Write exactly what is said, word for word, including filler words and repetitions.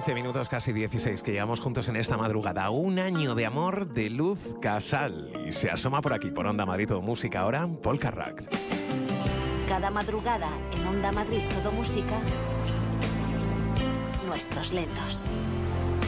quince minutos, casi dieciséis, que llevamos juntos en esta madrugada. Un año de amor de Luz Casal. Y se asoma por aquí, por Onda Madrid, todo música. Ahora, Polka Rock. Cada madrugada en Onda Madrid, todo música. Nuestros lentos.